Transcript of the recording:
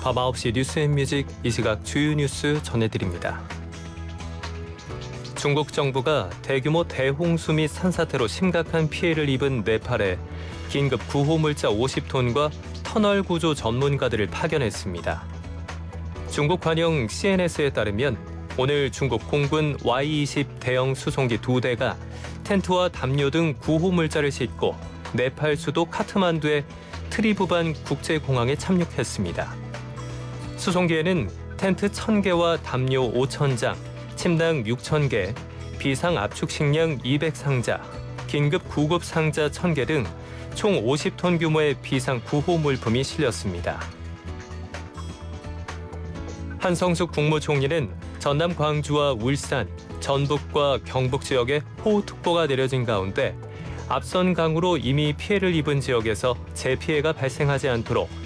밤 9시 뉴스앤뮤직 이 시각 주요 뉴스 전해드립니다. 중국 정부가 대규모 대홍수 및 산사태로 심각한 피해를 입은 네팔에 긴급 구호물자 50톤과 터널 구조 전문가들을 파견했습니다. 중국 관영 CNS에 따르면 오늘 중국 공군 Y-20 대형 수송기 2대가 텐트와 담요 등 구호물자를 싣고 네팔 수도 카트만두의 트리부반 국제공항에 착륙했습니다. 수송기에는 텐트 1,000개와 담요 5,000장, 침낭 6,000개, 비상 압축 식량 200상자, 긴급 구급 상자 1,000개 등 총 50톤 규모의 비상 구호 물품이 실렸습니다. 한성숙 국무총리는 전남 광주와 울산, 전북과 경북 지역에 호우특보가 내려진 가운데 앞선 강우로 이미 피해를 입은 지역에서 재피해가 발생하지 않도록